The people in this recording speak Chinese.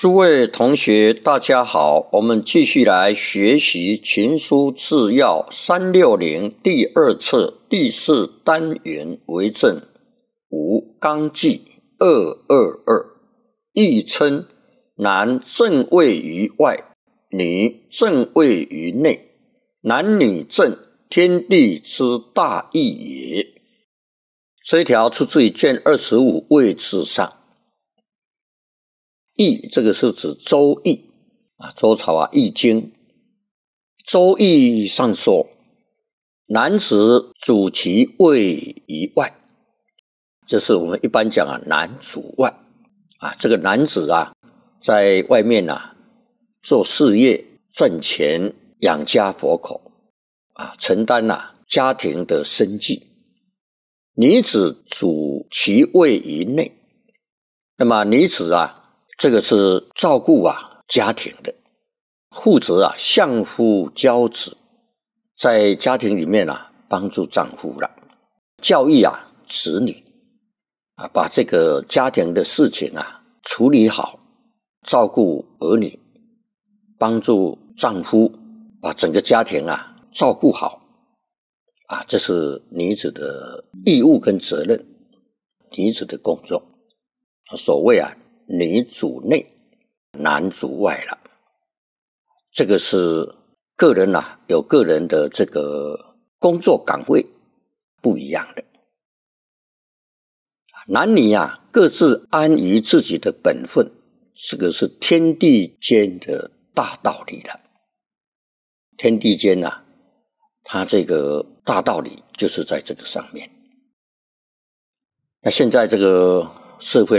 诸位同学，大家好，我们继续来学习《群书治要》360第2册第4单元为正5纲纪222，亦称男正位于外，女正位于内，男女正，天地之大义也。这一条出自于卷25位置上。易这个是指周易周朝易经。周易上说，男子主其位于外，这是我们一般讲男主外这个男子在外面做事业赚钱养家活口承担家庭的生计。女子主其位于内，那么女子这个是照顾家庭的，负责相夫教子，在家庭里面帮助丈夫教育子女把这个家庭的事情处理好，照顾儿女，帮助丈夫把整个家庭照顾好这是女子的义务跟责任，女子的工作。所谓女主内，男主外了。这个是个人有个人的这个工作岗位不一样的。男女各自安于自己的本分，这个是天地间的大道理了。天地间它这个大道理就是在这个上面。那现在这个社会